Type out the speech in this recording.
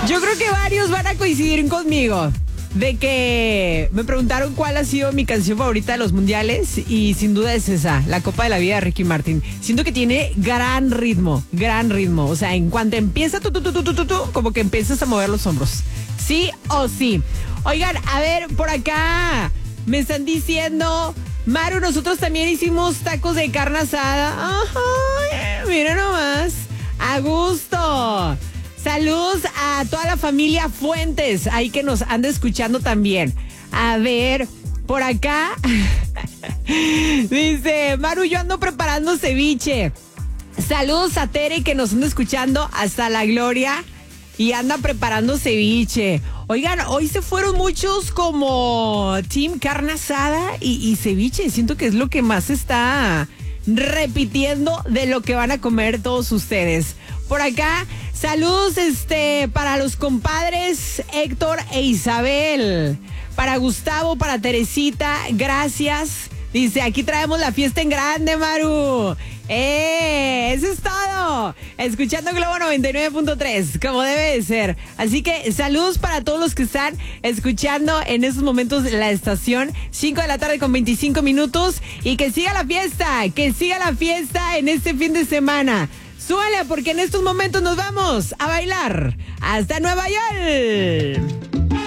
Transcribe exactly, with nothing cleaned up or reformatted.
Yo creo que varios van a coincidir conmigo. De que me preguntaron cuál ha sido mi canción favorita de los mundiales y sin duda es esa, La Copa de la Vida de Ricky Martin. Siento que tiene gran ritmo, gran ritmo. O sea, en cuanto empieza tu, tu, tu, tu, tu, tu, tu, como que empiezas a mover los hombros. Sí o sí. Oigan, a ver, por acá me están diciendo, Maru, nosotros también hicimos tacos de carne asada. Ajá, mira nomás, a gusto. Saludos a toda la familia Fuentes, ahí que nos anda escuchando también. A ver, por acá, dice, Maru, yo ando preparando ceviche. Saludos a Tere, que nos anda escuchando hasta La Gloria y anda preparando ceviche. Oigan, hoy se fueron muchos como Team Carne Asada y, y ceviche. Siento que es lo que más está repitiendo de lo que van a comer todos ustedes. Por acá, saludos este para los compadres Héctor e Isabel. Para Gustavo, para Teresita, gracias. Dice, aquí traemos la fiesta en grande, Maru. ¡Eh! Eso es todo. Escuchando Globo noventa y nueve punto tres, como debe de ser. Así que saludos para todos los que están escuchando en estos momentos la estación. cinco de la tarde con veinticinco minutos. Y que siga la fiesta, que siga la fiesta en este fin de semana. Súbale, porque en estos momentos nos vamos a bailar hasta Nueva York.